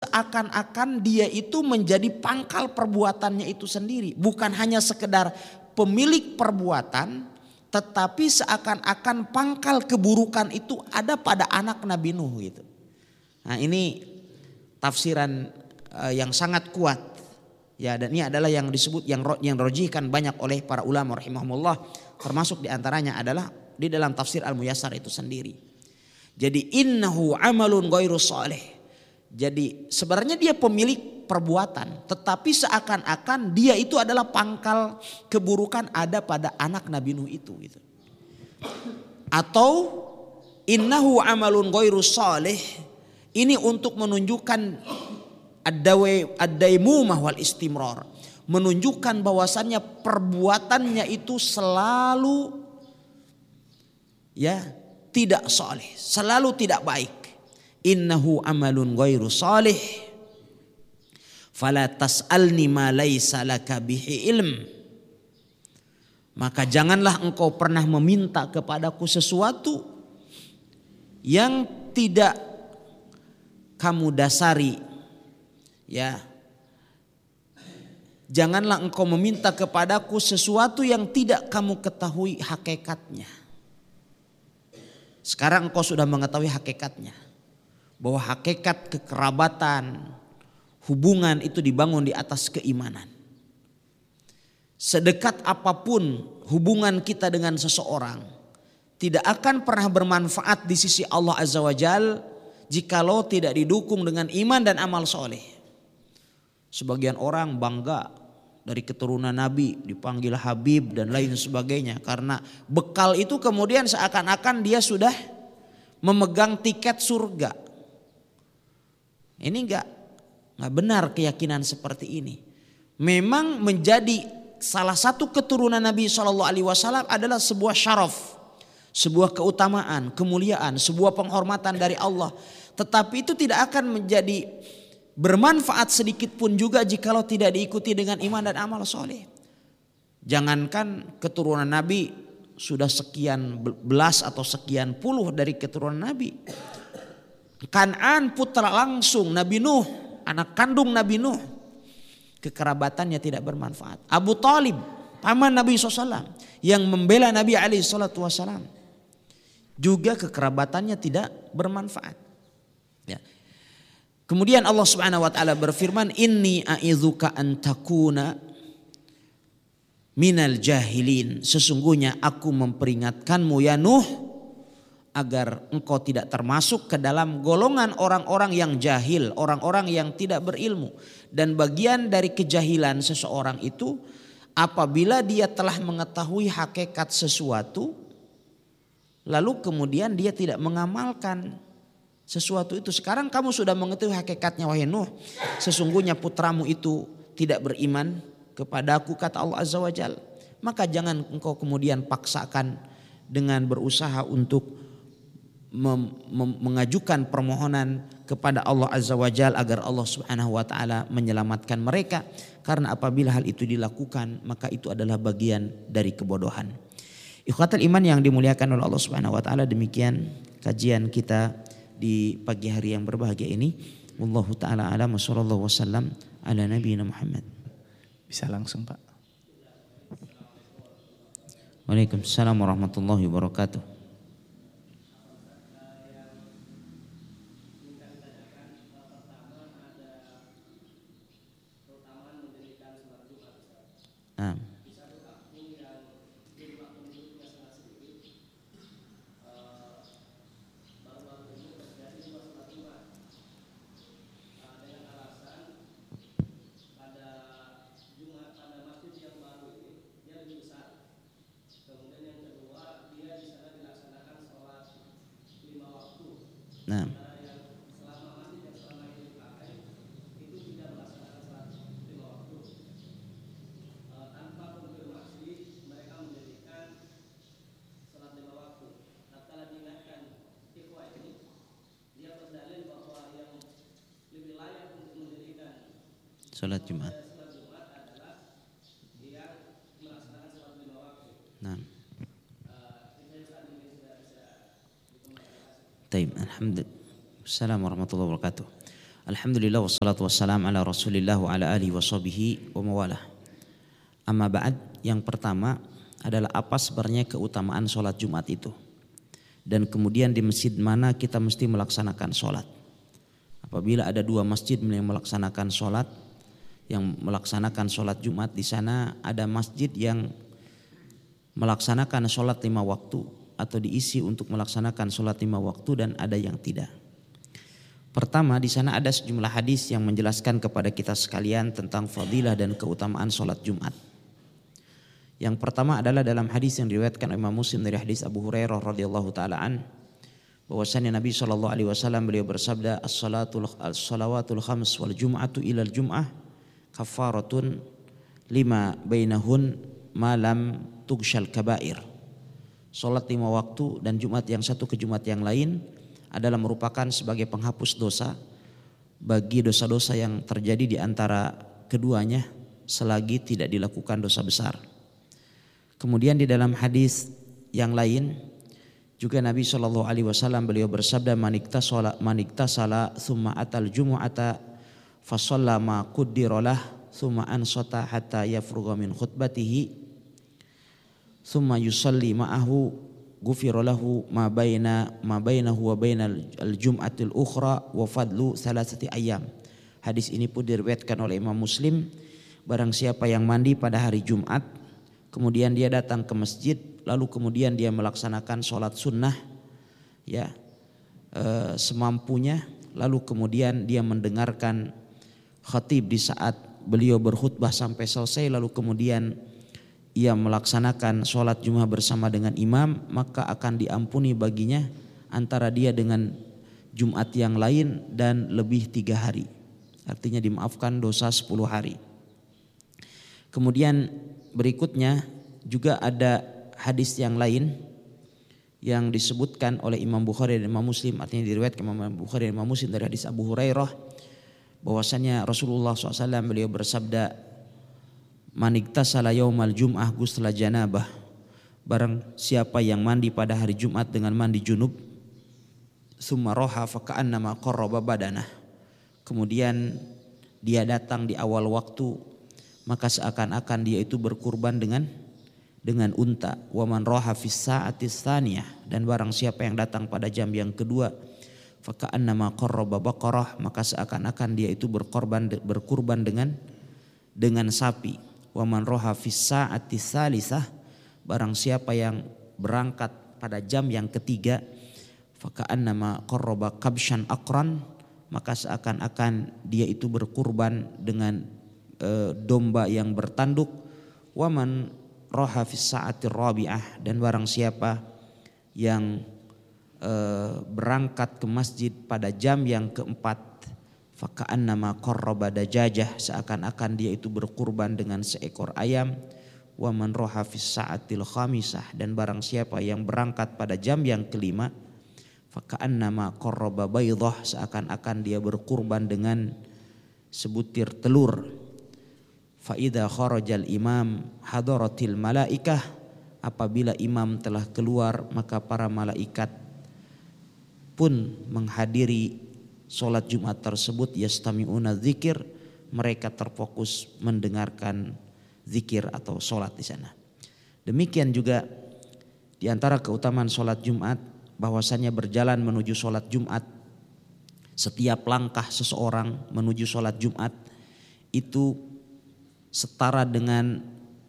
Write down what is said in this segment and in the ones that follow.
seakan-akan dia itu menjadi pangkal perbuatannya itu sendiri. Bukan hanya sekedar pemilik perbuatan, tetapi seakan-akan pangkal keburukan itu ada pada anak Nabi Nuh gitu. Nah ini tafsiran yang sangat kuat. Ya, dan ini adalah yang disebut yang rojihkan banyak oleh para ulama rahimahumullah, termasuk diantaranya adalah di dalam tafsir Al-Muyassar itu sendiri. Jadi innahu amalun ghairu shalih. Jadi sebenarnya dia pemilik perbuatan, tetapi seakan-akan dia itu adalah pangkal keburukan ada pada anak Nabi Nuh itu gitu. Atau innahu amalun ghairu shalih, ini untuk menunjukkan ad-daimumah wal istimrar, menunjukkan bahwasannya perbuatannya itu selalu tidak saleh, selalu tidak baik. Innahu amalun ghairu salih fala tas'alni ma laisa laka bihi ilm. Maka janganlah engkau pernah meminta kepadaku sesuatu yang tidak kamu dasari. Ya, janganlah engkau meminta kepadaku sesuatu yang tidak kamu ketahui hakikatnya. Sekarang engkau sudah mengetahui hakikatnya, bahwa hakikat kekerabatan, hubungan itu dibangun di atas keimanan. Sedekat apapun hubungan kita dengan seseorang, tidak akan pernah bermanfaat di sisi Allah Azza wa Jalla jikalau tidak didukung dengan iman dan amal soleh. Sebagian orang bangga dari keturunan Nabi, dipanggil Habib dan lain sebagainya, karena bekal itu kemudian seakan-akan dia sudah memegang tiket surga. Ini enggak benar keyakinan seperti ini. Memang menjadi salah satu keturunan Nabi SAW adalah sebuah syaraf, sebuah keutamaan, kemuliaan, sebuah penghormatan dari Allah. Tetapi itu tidak akan menjadi bermanfaat sedikit pun juga jikalau tidak diikuti dengan iman dan amal soleh. Jangankan keturunan Nabi, sudah sekian belas atau sekian puluh dari keturunan Nabi. Kan'an putra langsung Nabi Nuh, anak kandung Nabi Nuh, kekerabatannya tidak bermanfaat. Abu Talib, paman Nabi SAW yang membela Nabi SAW, juga kekerabatannya tidak bermanfaat. Ya. Kemudian Allah Subhanahu wa taala berfirman, inni a'idzuka an takuna minal jahilin. Sesungguhnya aku memperingatkanmu ya Nuh agar engkau tidak termasuk ke dalam golongan orang-orang yang jahil, orang-orang yang tidak berilmu. Dan bagian dari kejahilan seseorang itu apabila dia telah mengetahui hakikat sesuatu lalu kemudian dia tidak mengamalkan sesuatu itu. Sekarang kamu sudah mengetahui hakikatnya wahai Nuh, sesungguhnya putramu itu tidak beriman kepadaku, kata Allah Azza wa Jalla. Maka jangan engkau kemudian paksakan dengan berusaha untuk mengajukan permohonan kepada Allah Azza wa Jalla agar Allah Subhanahu wa taala menyelamatkan mereka, karena apabila hal itu dilakukan maka itu adalah bagian dari kebodohan. Ikhwatul iman yang dimuliakan oleh Allah Subhanahu wa taala, demikian kajian kita di pagi hari yang berbahagia ini. Wallahu taala alam, sallallahu wasallam ala nabiyina Muhammad. Bisa langsung Pak. Waalaikumsalam warahmatullahi wabarakatuh. Salat Jumat. Taib, alhamdulillah. Assalamualaikum warahmatullahi wabarakatuh. Alhamdulillah wassalatu wassalam ala Rasulillah wa ala alihi wa sahbihi wa mawalah. Amma ba'd, yang pertama adalah apa sebenarnya keutamaan sholat Jumat itu. Dan kemudian di masjid mana kita mesti melaksanakan sholat. Apabila ada dua masjid yang melaksanakan sholat, Jumat, di sana ada masjid yang melaksanakan sholat 5 waktu atau diisi untuk melaksanakan sholat 5 waktu, dan ada yang tidak. Pertama, di sana ada sejumlah hadis yang menjelaskan kepada kita sekalian tentang fadilah dan keutamaan sholat Jumat. Yang pertama adalah dalam hadis yang diriwayatkan Imam Muslim dari hadis Abu Hurairah radhiyallahu taala an, bahwasanya Nabi SAW beliau bersabda, as-salawatul khams wal jum'atu ilal jum'ah kafaratun lima bainahun malam tughsyal kabair. Salat 5 waktu dan Jumat yang satu ke Jumat yang lain adalah merupakan sebagai penghapus dosa bagi dosa-dosa yang terjadi di antara keduanya selagi tidak dilakukan dosa besar. Kemudian di dalam hadis yang lain juga Nabi SAW beliau bersabda, maniktasala thumma atal jumu'ata fasalla ma quddirolah thumma ansota hatta yafruga min khutbatihi thumma yusalli ma'ahu ghufira lahu ma bainahu wa bainal jum'atil ukhra wa fadlu salasati ayyam. Hadis ini pun diriwayatkan oleh Imam Muslim. Barang siapa yang mandi pada hari Jumat, kemudian dia datang ke masjid, lalu kemudian dia melaksanakan sholat sunnah semampunya, lalu kemudian dia mendengarkan khatib di saat beliau berkhutbah sampai selesai, lalu kemudian ia melaksanakan sholat Jumat bersama dengan imam, maka akan diampuni baginya antara dia dengan Jumat yang lain dan lebih 3 hari. Artinya dimaafkan dosa 10 hari. Kemudian berikutnya juga ada hadis yang lain yang disebutkan oleh Imam Bukhari dan Imam Muslim, artinya diriwayatkan Imam Bukhari dan Imam Muslim dari hadis Abu Hurairah, bahwasanya Rasulullah SAW beliau bersabda, maniktasala yaumal jum'ah ghusla janabah, barang siapa yang mandi pada hari Jumat dengan mandi junub, summa roha faka'annama qarraba badanah, kemudian dia datang di awal waktu, maka seakan-akan dia itu berkurban dengan unta. Wa man roha fis sa'atis tsaniyah, dan barang siapa yang datang pada jam yang kedua, faka'annama qarraba baqarah, maka seakan-akan dia itu berkurban dengan sapi. Wa man roha fis sa'atis tsalisah, barang siapa yang berangkat pada jam yang ketiga, faka'annama qarraba kabshan aqran, maka seakan-akan dia itu berkurban dengan domba yang bertanduk. Wa man roha fis sa'atir rabi'ah, dan barang siapa yang berangkat ke masjid pada jam yang keempat, faka'annama qarraba dajajah, seakan-akan dia itu berkurban dengan seekor ayam. Wa man roha fis sa'atil khamisah, dan barang siapa yang berangkat pada jam yang kelima, faka'annama qarraba baydah, seakan-akan dia berkurban dengan sebutir telur. Fa idza kharajal imam hadaratil malaikah, apabila imam telah keluar maka para malaikat pun menghadiri sholat Jumat tersebut. Yastami'una dzikir, mereka terfokus mendengarkan zikir atau sholat di sana. Demikian juga di antara keutamaan sholat Jumat, bahwasannya berjalan menuju sholat Jumat, setiap langkah seseorang menuju sholat Jumat itu setara dengan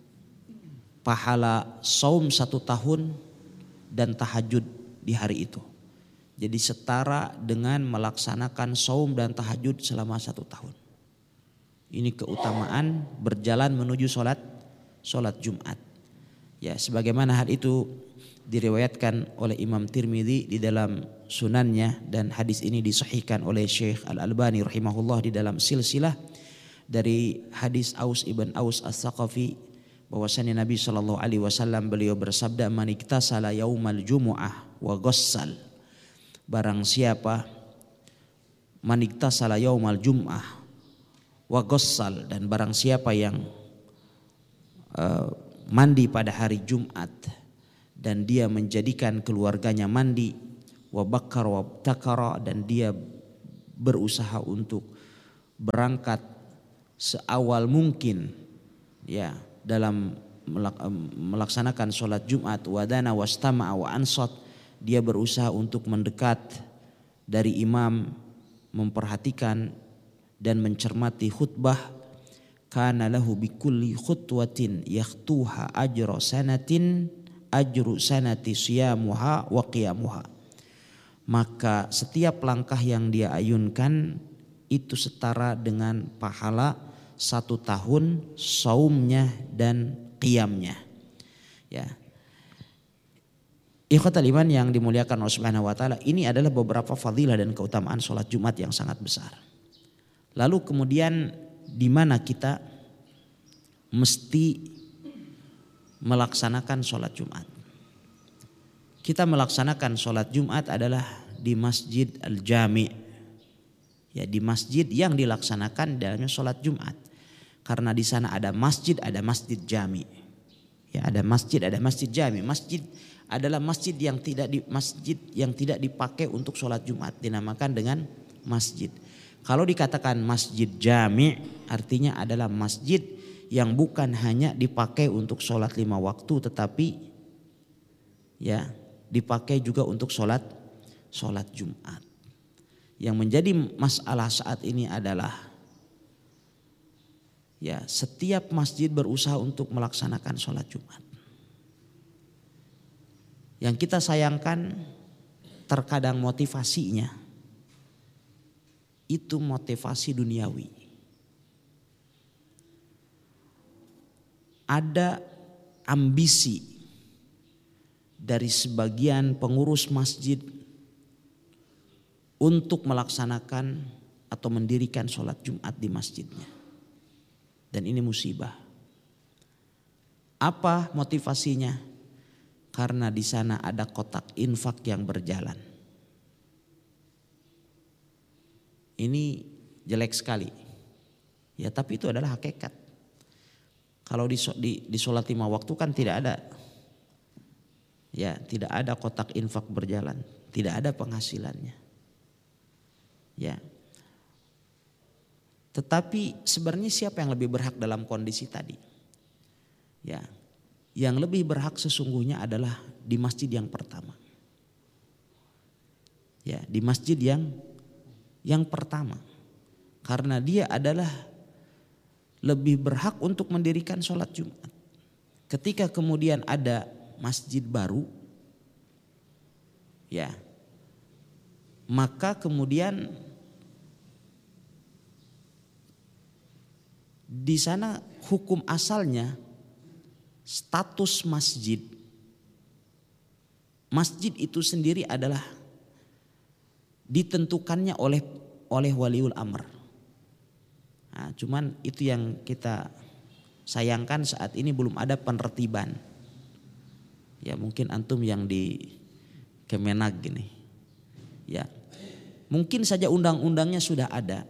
pahala saum 1 tahun dan tahajud di hari itu. Jadi setara dengan melaksanakan saum dan tahajud selama 1 tahun. Ini keutamaan berjalan menuju sholat Jumat. Ya, sebagaimana hal itu diriwayatkan oleh Imam Tirmidzi di dalam sunannya, dan hadis ini disahihkan oleh Syekh Al-Albani rahimahullah di dalam silsilah dari hadis Aus ibn Aus As-Saqafi, bahwasanya Nabi SAW beliau bersabda, maniktasala yaumal jumu'ah wa ghassal, barang siapa maniktasala yaumal jum'ah wa ghassal, dan barang siapa yang mandi pada hari Jumat dan dia menjadikan keluarganya mandi, wa bakar wa takara, dan dia berusaha untuk berangkat seawal mungkin ya dalam melaksanakan sholat Jumat, wadana wastama'a wa ansat, dia berusaha untuk mendekat dari imam, memperhatikan dan mencermati khutbah, kana lahu bikulli khutwatin yakhtuha ajru sanati siyamuha wa qiyamuha. Maka setiap langkah yang dia ayunkan itu setara dengan pahala 1 tahun saumnya dan qiyamnya. Ya. Ikhwatal iman yang dimuliakan Allah Subhanahu wa taala, ini adalah beberapa fadilah dan keutamaan sholat Jumat yang sangat besar. Lalu kemudian di mana kita mesti melaksanakan sholat Jumat? Kita melaksanakan sholat Jumat adalah di Masjid Al-Jami'. Ya, di masjid yang dilaksanakan dalamnya sholat Jumat. Karena di sana ada masjid jami. Ya, ada masjid jami. Masjid adalah masjid yang tidak dipakai untuk sholat Jumat, dinamakan dengan masjid. Kalau dikatakan masjid jami, artinya adalah masjid yang bukan hanya dipakai untuk sholat 5 waktu, tetapi ya dipakai juga untuk sholat Jumat. Yang menjadi masalah saat ini adalah ya setiap masjid berusaha untuk melaksanakan sholat Jumat. Yang kita sayangkan terkadang motivasinya itu motivasi duniawi. Ada ambisi dari sebagian pengurus masjid untuk melaksanakan atau mendirikan sholat Jumat di masjidnya. Dan ini musibah. Apa motivasinya? Karena di sana ada kotak infak yang berjalan. Ini jelek sekali. Ya, tapi itu adalah hakikat. Kalau di sholat 5 waktu kan tidak ada. Ya, tidak ada kotak infak berjalan, tidak ada penghasilannya. Ya. Tetapi sebenarnya siapa yang lebih berhak dalam kondisi tadi? Ya. Yang lebih berhak sesungguhnya adalah di masjid yang pertama. Ya, di masjid yang pertama. Karena dia adalah lebih berhak untuk mendirikan sholat Jumat. Ketika kemudian ada masjid baru, ya, maka kemudian di sana hukum asalnya status masjid itu sendiri adalah ditentukannya oleh waliul amr. Nah, cuman itu yang kita sayangkan saat ini belum ada penertiban. Ya, mungkin antum yang di Kemenag gini. Ya. Mungkin saja undang-undangnya sudah ada.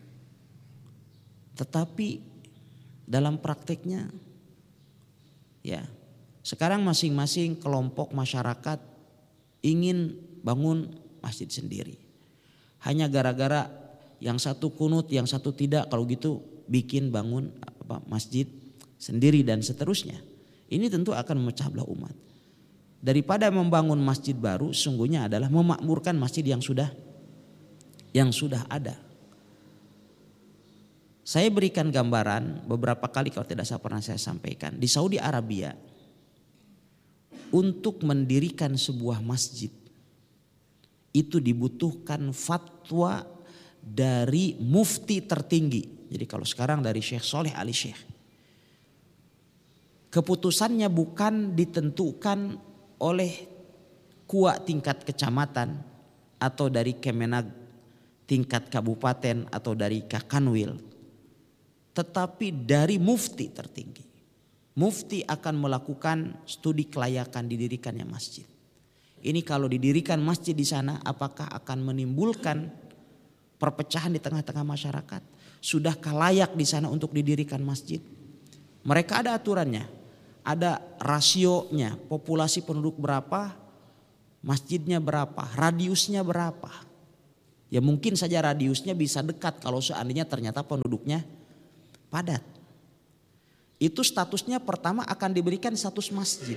Tetapi dalam prakteknya ya, sekarang masing-masing kelompok masyarakat ingin bangun masjid sendiri. Hanya gara-gara yang satu kunut, yang satu tidak, kalau gitu bikin bangun masjid sendiri dan seterusnya. Ini tentu akan memecah belah umat. Daripada membangun masjid baru, sungguhnya adalah memakmurkan masjid yang sudah ada. Saya berikan gambaran beberapa kali, kalau tidak salah pernah saya sampaikan. Di Saudi Arabia, untuk mendirikan sebuah masjid itu dibutuhkan fatwa dari mufti tertinggi. Jadi kalau sekarang dari Syekh Saleh Ali Syekh. Keputusannya bukan ditentukan oleh KUA tingkat kecamatan atau dari Kemenag tingkat kabupaten atau dari Kakanwil. Tetapi dari mufti tertinggi. Mufti akan melakukan studi kelayakan didirikannya masjid. Ini kalau didirikan masjid di sana, apakah akan menimbulkan perpecahan di tengah-tengah masyarakat? Sudahkah layak di sana untuk didirikan masjid? Mereka ada aturannya, ada rasionya, populasi penduduk berapa, masjidnya berapa, radiusnya berapa. Ya mungkin saja radiusnya bisa dekat kalau seandainya ternyata penduduknya padat. Itu statusnya pertama akan diberikan status masjid.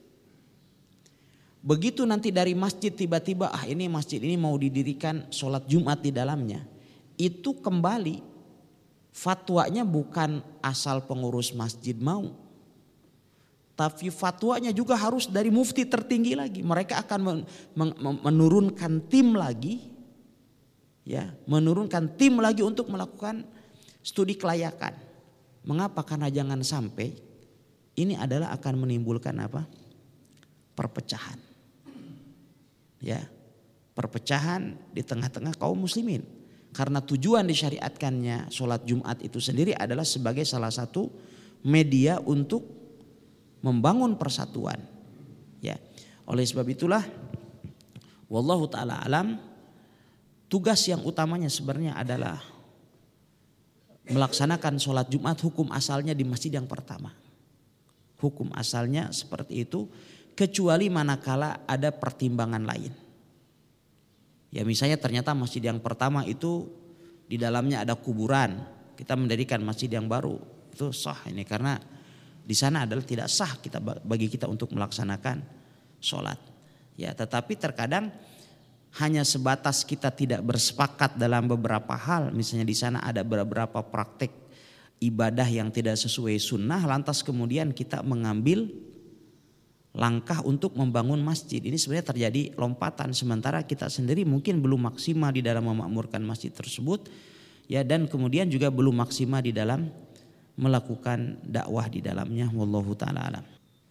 Begitu nanti dari masjid tiba-tiba ini masjid ini mau didirikan sholat Jumat di dalamnya. Itu kembali fatwanya bukan asal pengurus masjid mau. Tapi fatwanya juga harus dari mufti tertinggi lagi. Mereka akan menurunkan tim lagi. Ya, menurunkan tim lagi untuk melakukan studi kelayakan. Mengapa? Karena jangan sampai ini adalah akan menimbulkan apa? Perpecahan. Ya, perpecahan di tengah-tengah kaum muslimin. Karena tujuan disyariatkannya sholat Jumat itu sendiri adalah sebagai salah satu media untuk membangun persatuan. Ya, oleh sebab itulah, wallahu taala alam, tugas yang utamanya sebenarnya adalah melaksanakan sholat Jumat hukum asalnya di masjid yang pertama. Hukum asalnya seperti itu. Kecuali manakala ada pertimbangan lain. Ya misalnya ternyata masjid yang pertama itu di dalamnya ada kuburan. Kita mendirikan masjid yang baru. Itu sah ini karena di sana adalah tidak sah bagi kita untuk melaksanakan sholat. Ya tetapi terkadang hanya sebatas kita tidak bersepakat dalam beberapa hal. Misalnya di sana ada beberapa praktek ibadah yang tidak sesuai sunnah. Lantas kemudian kita mengambil langkah untuk membangun masjid. Ini sebenarnya terjadi lompatan sementara kita sendiri mungkin belum maksimal di dalam memakmurkan masjid tersebut ya, dan kemudian juga belum maksimal di dalam melakukan dakwah di dalamnya. Wallahu taala alam.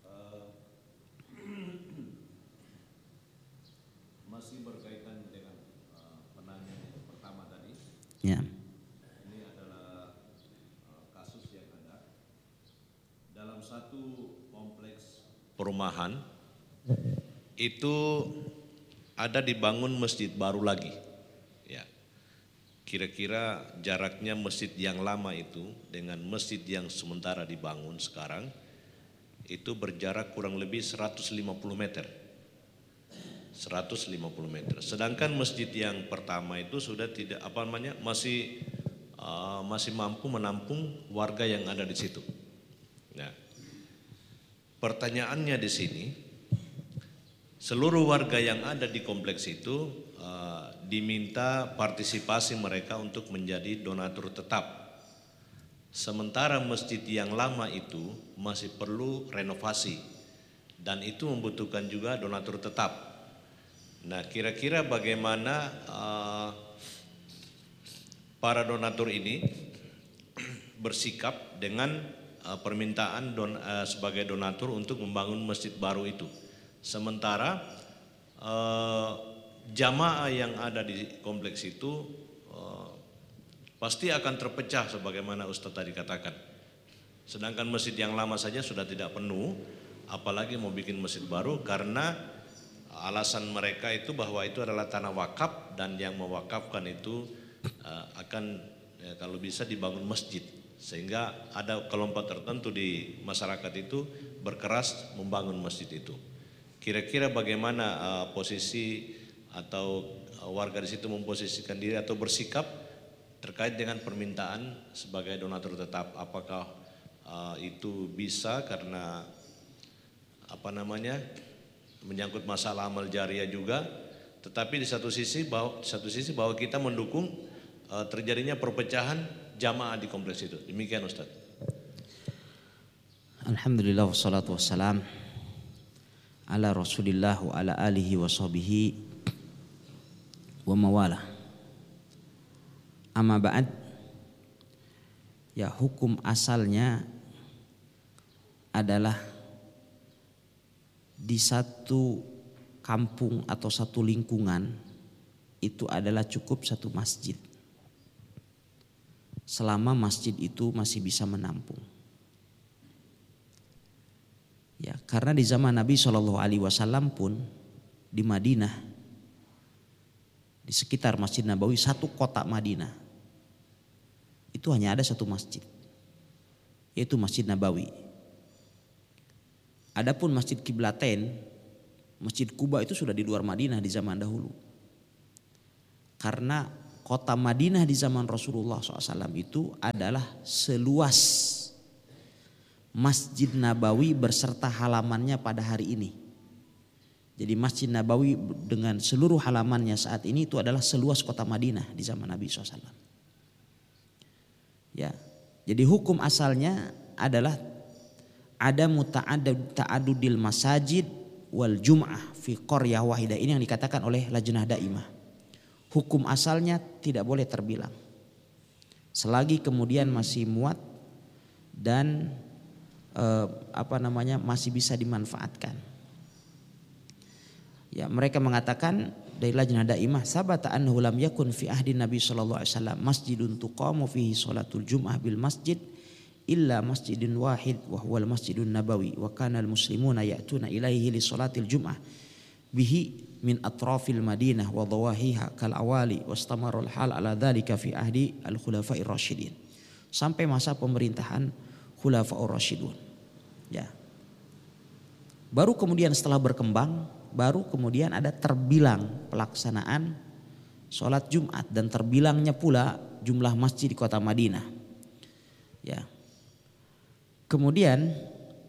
Masih berkaitan dengan penanya yang pertama tadi. Ya. Ini adalah kasus yang ada dalam satu kompleks perumahan itu ada dibangun masjid baru lagi. Ya. Kira-kira jaraknya masjid yang lama itu dengan masjid yang sementara dibangun sekarang itu berjarak kurang lebih 150 meter. 150 meter. Sedangkan masjid yang pertama itu sudah tidak masih mampu menampung warga yang ada di situ. Nah, pertanyaannya di sini, seluruh warga yang ada di kompleks itu diminta partisipasi mereka untuk menjadi donatur tetap. Sementara masjid yang lama itu masih perlu renovasi dan itu membutuhkan juga donatur tetap. Nah, kira-kira bagaimana para donatur ini bersikap dengan permintaan sebagai donatur untuk membangun masjid baru itu. Sementara jamaah yang ada di kompleks itu pasti akan terpecah sebagaimana Ustadz tadi katakan. Sedangkan masjid yang lama saja sudah tidak penuh, apalagi mau bikin masjid baru karena alasan mereka itu bahwa itu adalah tanah wakaf dan yang mewakafkan itu akan kalau bisa dibangun masjid. Sehingga ada kelompok tertentu di masyarakat itu berkeras membangun masjid itu. Kira-kira bagaimana posisi atau warga di situ memposisikan diri atau bersikap terkait dengan permintaan sebagai donatur tetap? Apakah itu bisa karena menyangkut masalah amal jariah juga, tetapi di satu sisi bahwa kita mendukung terjadinya perpecahan jamaah di kompleks itu. Demikian Ustaz. Alhamdulillah wassalatu wassalam ala Rasulillah wa ala alihi wa sahbihi wa mawala. Amma ba'd. Ya, hukum asalnya adalah di satu kampung atau satu lingkungan itu adalah cukup satu masjid. Selama masjid itu masih bisa menampung. Ya, karena di zaman Nabi SAW pun di Madinah, di sekitar Masjid Nabawi, satu kota Madinah, itu hanya ada satu masjid, yaitu Masjid Nabawi. Adapun Masjid Kiblatain, Masjid Kuba itu sudah di luar Madinah di zaman dahulu. Karena kota Madinah di zaman Rasulullah SAW itu adalah seluas Masjid Nabawi berserta halamannya pada hari ini. Jadi Masjid Nabawi dengan seluruh halamannya saat ini itu adalah seluas kota Madinah di zaman Nabi SAW. Ya, jadi hukum asalnya adalah ada ta'adudil masajid wal jum'ah fi qaryah wahidah. Ini yang dikatakan oleh Lajnah Daimah. Hukum asalnya tidak boleh terbilang selagi kemudian masih muat dan masih bisa dimanfaatkan. Ya, mereka mengatakan dari Lajnah Daimah, sabata annahu lam yakun fi ahdi Nabi sallallahu alaihi wasallam masjidun tuqamu fihi sholatul jum'ah bil masjid illa masjidun wahid wa huwal masjidun nabawi wa kana al muslimuna ya'tuna ilaihi li sholatil jum'ah bihi min atrafil Madinah wa dhawahiha kal awali wastamarul hal ala dzalika fi ahdi al khulafa'ir rasyidin. Sampai masa pemerintahan Khulafa'ur Rasyidun. Ya. Baru kemudian setelah berkembang, baru kemudian ada terbilang pelaksanaan sholat Jumat dan terbilangnya pula jumlah masjid di kota Madinah. Ya. Kemudian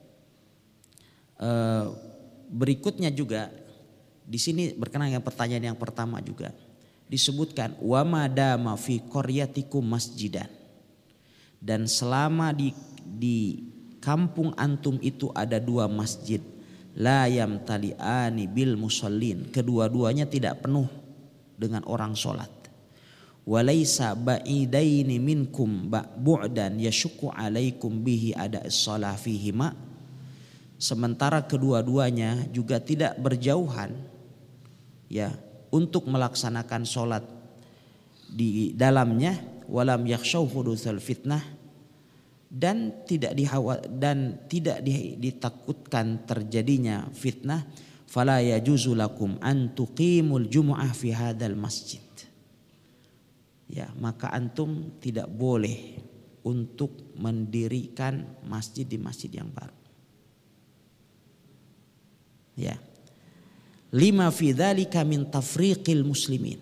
berikutnya juga di sini berkenaan dengan pertanyaan yang pertama juga disebutkan wa madama fi qaryatikum masjidan, dan selama di kampung antum itu ada 2 masjid la yamtali'ani bil musallin, kedua-duanya tidak penuh dengan orang sholat, walaisa ba'idaini minkum bu'dan yashukku alaikum bihi ada as-shalah fihima, sementara kedua-duanya juga tidak berjauhan ya untuk melaksanakan sholat di dalamnya, walam yakhshaw hudutsal fitnah, dan tidak ditakutkan terjadinya fitnah, fala yajuzu lakum an tuqimul jumu'ah fi hadzal masjid. Ya, maka antum tidak boleh untuk mendirikan masjid di masjid yang baru. Ya. Lima fi dzalika min tafriqil muslimin.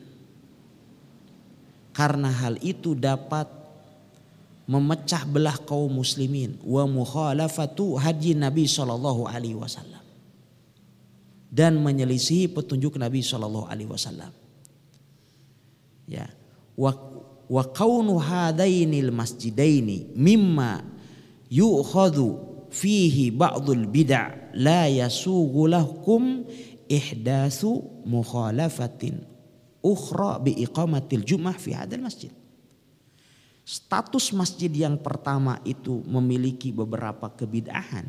Karena hal itu dapat memecah belah kaum muslimin wa mukhalafatu hadyi Nabi sallallahu alaihi wasallam, dan menyelisihi petunjuk Nabi sallallahu alaihi wasallam. Ya, wa kaunu hadainil masjidaini mimma yu'khadhu fihi ba'dul bid'ah la yasughu lakum ihdatsu mukhalafatin ukhra bi iqamatil jum'ah fi hadzal masjid. Status masjid yang pertama itu memiliki beberapa kebid'ahan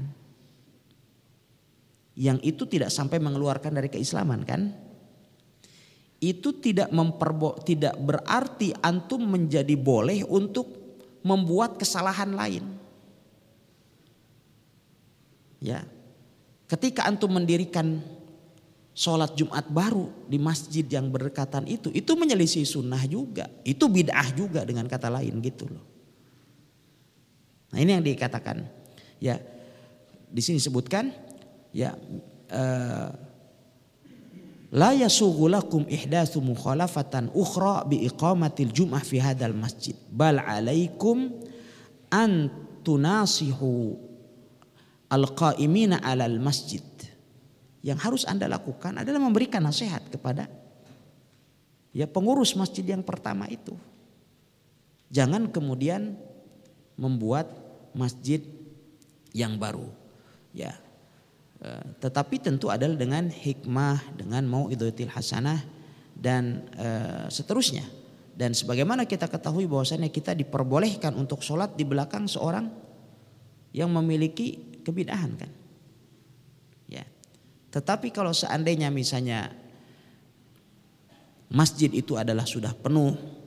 yang itu tidak sampai mengeluarkan dari keislaman kan? Itu tidak berarti antum menjadi boleh untuk membuat kesalahan lain. Ya. Ketika antum mendirikan sholat Jumat baru di masjid yang berdekatan itu menyelisih sunnah juga, itu bid'ah juga dengan kata lain gitu loh. Nah ini yang dikatakan, ya di sini disebutkan, ya la yasughu lakum ihdatsu mukhalafatan ukhra bi iqamatil jum'ah fi hadzal masjid bal alaikum an tunasihu al-qa'imina 'alal masjid. Yang harus Anda lakukan adalah memberikan nasihat kepada ya pengurus masjid yang pertama itu. Jangan kemudian membuat masjid yang baru. Ya. Tetapi tentu adalah dengan hikmah, dengan mau'izatil hasanah dan seterusnya. Dan sebagaimana kita ketahui bahwasanya kita diperbolehkan untuk sholat di belakang seorang yang memiliki kebid'ahan kan. Ya. Tetapi kalau seandainya misalnya masjid itu adalah sudah penuh